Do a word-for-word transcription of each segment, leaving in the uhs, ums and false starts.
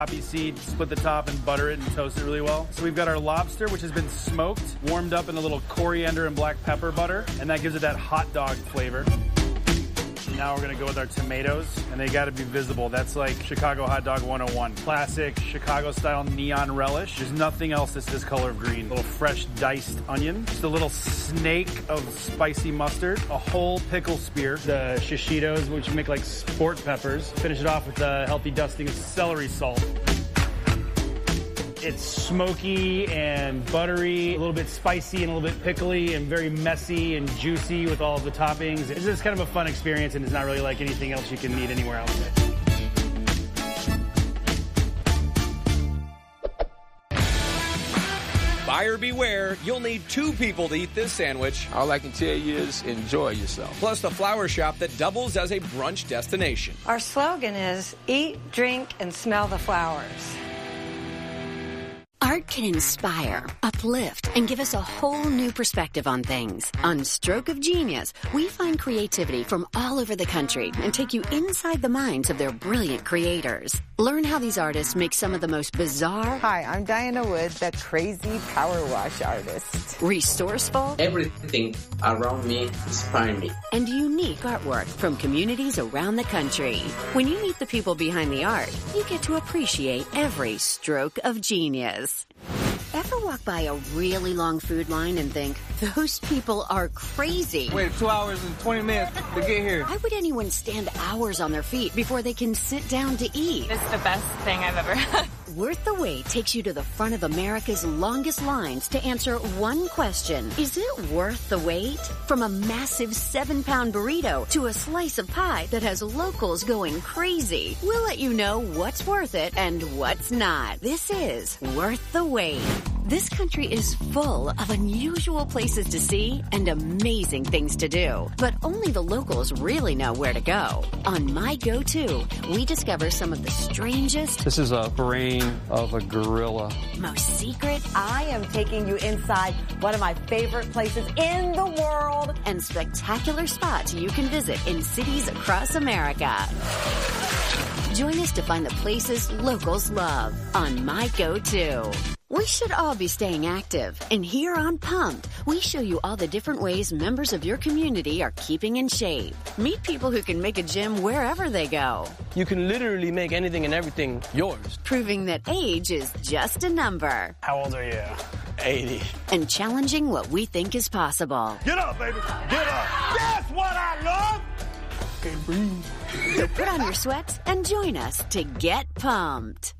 poppy seed, split the top and butter it and toast it really well. So we've got our lobster, which has been smoked, warmed up in a little coriander and black pepper butter, and that gives it that hot dog flavor. Now we're gonna go with our tomatoes, and they gotta be visible. That's like Chicago Hot Dog one oh one. Classic Chicago-style neon relish. There's nothing else that's this color of green. A little fresh diced onion, just a little snake of spicy mustard, a whole pickle spear, the shishitos, which we make like sport peppers. Finish it off with a healthy dusting of celery salt. It's smoky and buttery, a little bit spicy and a little bit pickly, and very messy and juicy with all of the toppings. It's just kind of a fun experience, and it's not really like anything else you can eat anywhere else. Buyer beware, you'll need two people to eat this sandwich. All I can tell you is enjoy yourself. Plus the flower shop that doubles as a brunch destination. Our slogan is eat, drink, and smell the flowers. Art can inspire, uplift, and give us a whole new perspective on things. On Stroke of Genius, we find creativity from all over the country and take you inside the minds of their brilliant creators. Learn how these artists make some of the most bizarre... Hi, I'm Diana Wood, the crazy power wash artist. Resourceful... Everything around me inspires me. And unique artwork from communities around the country. When you meet the people behind the art, you get to appreciate every stroke of genius. Ever walk by a really long food line and think, those people are crazy? Wait two hours and twenty minutes to get here. Why would anyone stand hours on their feet before they can sit down to eat? It's the best thing I've ever had. Worth the Wait takes you to the front of America's longest lines to answer one question. Is it worth the wait? From a massive seven-pound burrito to a slice of pie that has locals going crazy, we'll let you know what's worth it and what's not. This is Worth the Wait. This country is full of unusual places to see and amazing things to do, but only the locals really know where to go. On My Go-To, we discover some of the strangest... This is a brain of a gorilla. Most secret... I am taking you inside one of my favorite places in the world. And spectacular spots you can visit in cities across America. Join us to find the places locals love on My Go-To. We should all be staying active, and here on Pumped, we show you all the different ways members of your community are keeping in shape. Meet people who can make a gym wherever they go. You can literally make anything and everything yours. Proving that age is just a number. How old are you? eighty. And challenging what we think is possible. Get up, baby. Get up. That's what I love. Okay, breathe. So put on your sweats and join us to get pumped.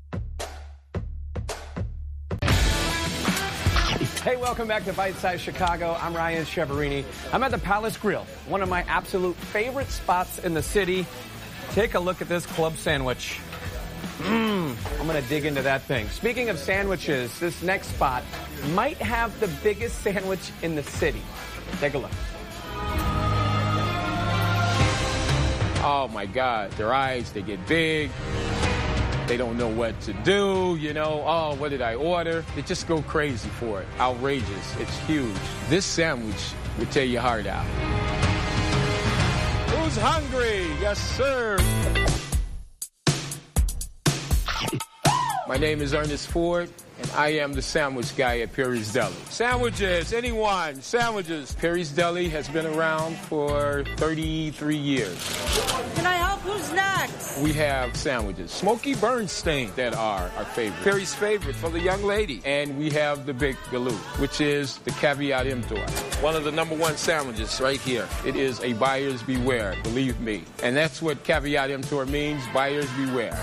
Hey, welcome back to Bite Size Chicago. I'm Ryan Cheverini. I'm at the Palace Grill, one of my absolute favorite spots in the city. Take a look at this club sandwich. Mmm, I'm going to dig into that thing. Speaking of sandwiches, this next spot might have the biggest sandwich in the city. Take a look. Oh, my God. Their eyes, they get big. They don't know what to do, you know. Oh, what did I order? They just go crazy for it. Outrageous. It's huge. This sandwich would tear your heart out. Who's hungry? Yes, sir. My name is Ernest Ford, and I am the sandwich guy at Perry's Deli. Sandwiches, anyone, sandwiches. Perry's Deli has been around for thirty-three years. Can I help? Who's next? We have sandwiches. Smoky Bernstein that are our favorite. Perry's favorite for the young lady. And we have the Big Galoo, which is the caveat emptor. One of the number one sandwiches right here. It is a buyer's beware, believe me. And that's what caveat emptor means, buyer's beware.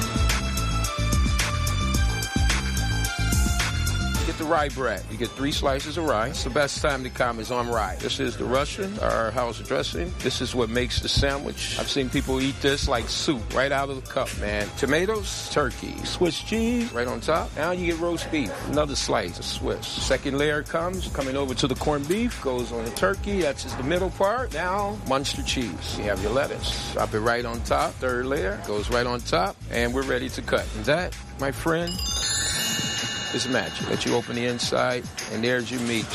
Get the rye bread. You get three slices of rye. It's the best time to come is on rye. This is the Russian, our house dressing. This is what makes the sandwich. I've seen people eat this like soup, right out of the cup, man. Tomatoes, turkey, Swiss cheese, right on top. Now you get roast beef. Another slice of Swiss. Second layer comes, coming over to the corned beef, goes on the turkey. That's just the middle part. Now, Munster cheese. You have your lettuce. Drop it right on top. Third layer goes right on top, and we're ready to cut. And that, my friend, is magic. Let you open the inside, and there's your meat.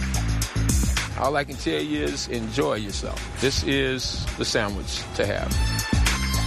All I can tell you is enjoy yourself. This is the sandwich to have.